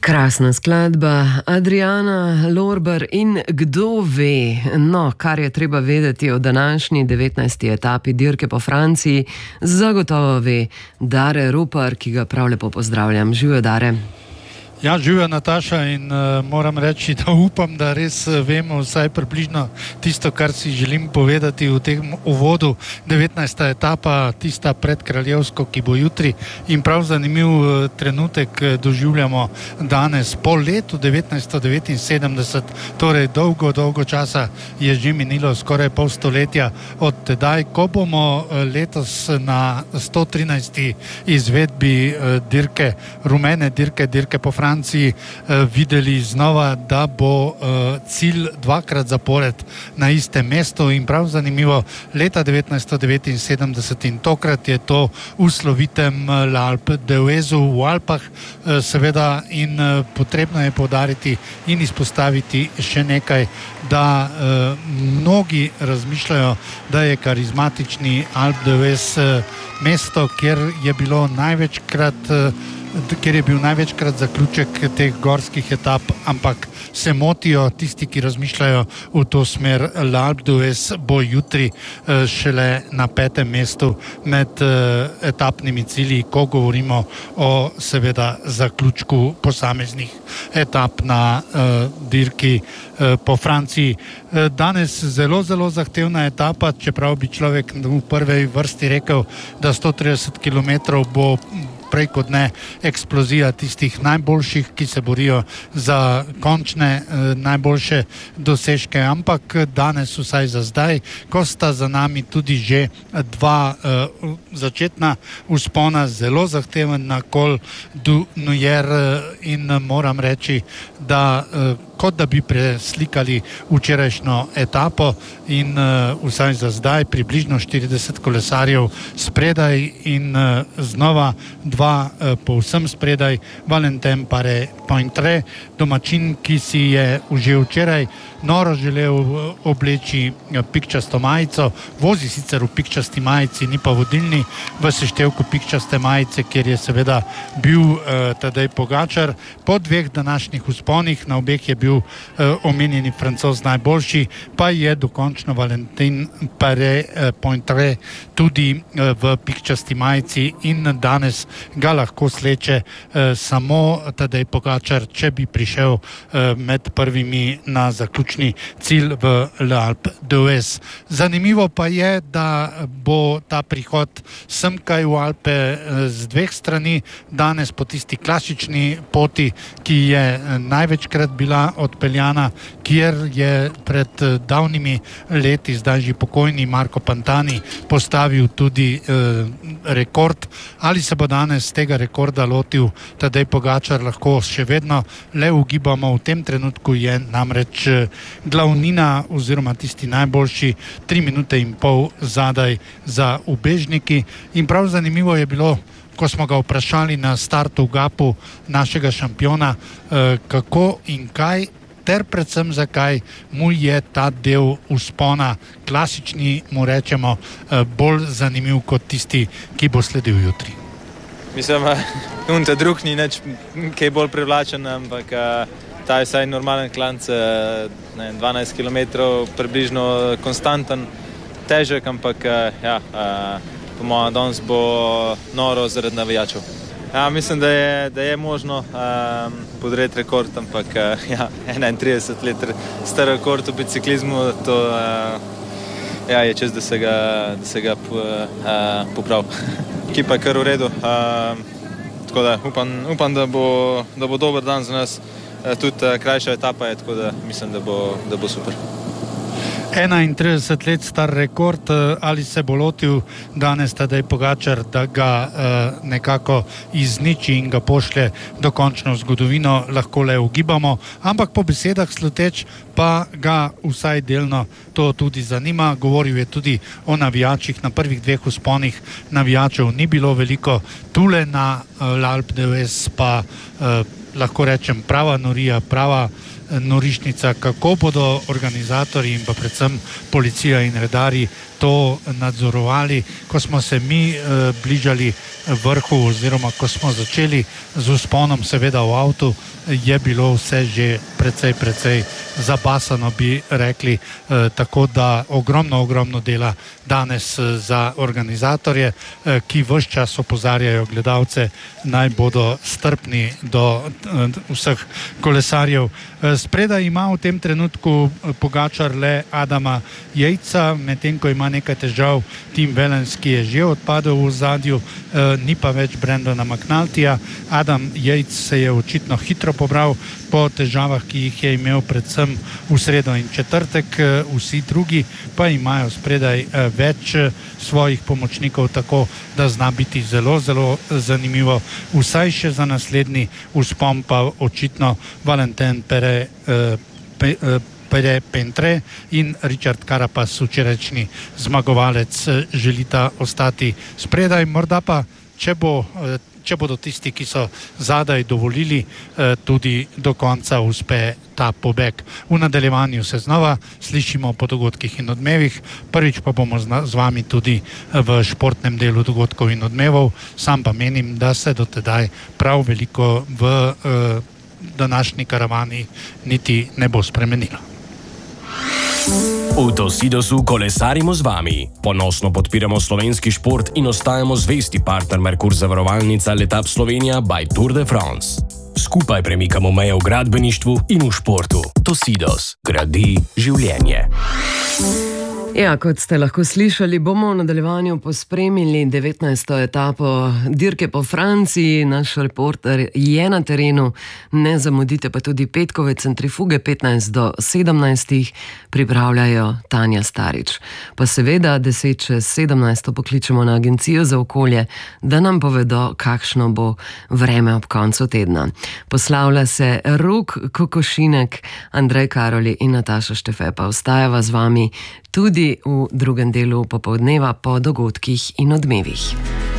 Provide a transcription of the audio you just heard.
Krasna skladba Adriana Lorber in kdo ve, no, kar je treba vedeti o današnji 19. etapi dirke po Franciji, zagotovo ve Dare Rupar, ki ga prav lepo pozdravljam. Živjo, Dare. Ja, živjo, Nataša, in moram reči, da upam, da res vemo vsaj približno tisto, kar si želim povedati v tem uvodu. 19. etapa, tista pred Kraljevsko, ki bo jutri, in prav zanimiv trenutek doživljamo danes. Po letu 1979, torej dolgo časa je že minilo, skoraj pol stoletja od tedaj, ko bomo letos na 113. izvedbi dirke, rumene dirke po Franciji, videli znova, da bo cilj dvakrat zapored na istem mestu, in prav zanimivo, leta 1979 in tokrat je to v slovitem L'Alpe d'Huezu v Alpah, seveda, in potrebno je poudariti in izpostaviti še nekaj, da mnogi razmišljajo, da je karizmatični Alpe d'Huez mesto, kjer je bil največkrat zaključek teh gorskih etap, ampak se motijo tisti, ki razmišljajo v to smer. L'Alpe d'Huez bo jutri šele na 5. mestu med etapnimi cilji, ko govorimo o seveda zaključku posameznih etap na dirki po Franciji. Danes zelo zahtevna etapa, čeprav bi človek v prvi vrsti rekel, da 130 km bo prej kot ne eksplozija tistih najboljših, ki se borijo za končne najboljše dosežke, ampak danes, vsaj za zdaj, ko sta za nami tudi že dva začetna vzpona, zelo zahteven na Col du Nujer, in moram reči, da kot da bi preslikali včerajšnjo etapo, in vsaj za zdaj približno 40 kolesarjev spredaj in znova dva povsem spredaj. Valentin Pointre, domačin, ki si je že včeraj noro želel obleči pikčasto majico, vozi sicer v pikčasti majici, ni pa vodilni v seštevku pikčaste majice, kjer je seveda bil Tadej Pogačar. Po dveh današnjih vzponih, na obeh je bil omenjeni Francoz najboljši, pa je dokončno Valentin Pointre tudi v pikčasti majici, in danes ga lahko sleče samo Tadej Pogačar, če bi prišel med prvimi na zaključni cilj v L'Alpe d'Huez. Zanimivo pa je, da bo ta prihod semkaj v Alpe z dveh strani, danes po tisti klasični poti, ki je največkrat bila odpeljana, kjer je pred davnimi leti zdaj že pokojni Marco Pantani postavil tudi rekord. Ali se bo danes tega rekorda lotil Tadej Pogačar, lahko še vedno le ugibamo. V tem trenutku je namreč glavnina oziroma tisti najboljši 3 minute in pol zadaj za ubežniki. In prav zanimivo je bilo, ko smo ga vprašali na startu v Gapu našega šampiona, kako in kaj ter predvsem zakaj mu je ta del vzpona, klasični mu rečemo, bolj zanimiv kot tisti, ki bo sledil jutri. Mislim, ta drug ni nič kaj bolj privlačen, ampak ta je vsaj normalen klanc, 12 km, približno konstanten, težek, ampak po mojem danes bo noro zaradi navijačev. Ja, mislim, da je možno podreti rekord, ampak 31 let star rekord v biciklizmu, to je čas, da se ga popravi. Ekipa je kar v redu, tako da upam, da bo dober dan za nas, tudi krajša etapa je, tako da mislim, da bo super. 31 let star rekord, ali se bo lotil danes Tadej Pogačar, da ga nekako izniči in ga pošlje dokončno v zgodovino, lahko le ugibamo, ampak po besedah sluteč pa ga vsaj delno to tudi zanima. Govoril je tudi o navijačih. Na prvih dveh vzponih navijačev ni bilo veliko, tule na L'Alpe d'Huez pa lahko rečem prava norija, prava norišnica, kako bodo organizatorji in pa predvsem policija in redarji to nadzorovali. Ko smo se mi bližali vrhu oziroma ko smo začeli z vzponom seveda v avtu, je bilo vse že precej zabasano, bi rekli, tako da ogromno dela danes za organizatorje, ki ves čas opozarjajo gledalce, naj bodo strpni do vseh kolesarjev. Spredaj ima v tem trenutku Pogačar le Adama Yates, medtem ko ima nekaj težav Tim Wellens, ki je že odpadel v ozadju, ni pa več Brendona McNultyja. Adam Yates se je očitno hitro pobral po težavah, ki jih je imel predvsem v sredo in četrtek, vsi drugi pa imajo spredaj več svojih pomočnikov, tako da zna biti zelo zanimivo, vsaj še za naslednji vzpon pa očitno Valentin Pentre in Richard Carapaz, včerajšnji zmagovalec, želita ostati spredaj. Morda pa, če bodo tisti, ki so zadaj, dovolili, tudi do konca uspe ta pobeg. V nadaljevanju se znova slišimo po dogodkih in odmevih. Prvič pa bomo z vami tudi v športnem delu dogodkov in odmevov. Sam pa menim, da se do tedaj prav veliko v današnji karavani niti ne bo spremenilo. V Tosidosu kolesarimo z vami. Ponosno podpiramo slovenski šport in ostajamo zvesti partner Merkur zavarovalnica Letap Slovenija by Tour de France. Skupaj premikamo meje v gradbeništvu in v športu. Tosidos gradi življenje. Ja, kot ste lahko slišali, bomo v nadaljevanju pospremili 19. etapo dirke po Franciji. Naš reporter je na terenu, ne zamudite pa tudi petkove centrifuge 15 do 17. pripravljajo Tanja Starič. Pa seveda 10 čez 17. pokličemo na Agencijo za okolje, da nam povedo, kakšno bo vreme ob koncu tedna. Poslavlja se Rok Kokošinek, Andrej Karoli in Nataša Štefe pa ostajava z vami tudi v drugem delu popoldneva po dogodkih in odmevih.